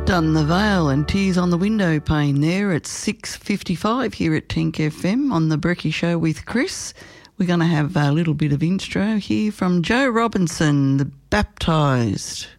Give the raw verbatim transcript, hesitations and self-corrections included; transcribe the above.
Done the Veil and Tears on the Window Pane there at six fifty-five here at Tink F M on the Brekkie Show with Chris. We're going to have a little bit of intro here from Joe Robinson, the Baptised.